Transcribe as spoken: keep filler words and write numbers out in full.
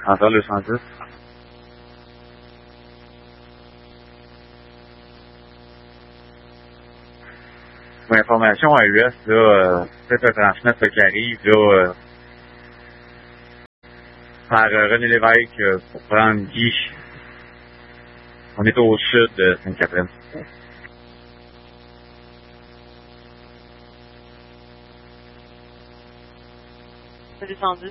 Envers le cent dix. Pour information à U S, là, euh, peut-être un trente-neuf qui arrive, là, euh, par euh, René Lévesque euh, pour prendre Guy. On est au sud de Sainte-Catherine. C'est descendu.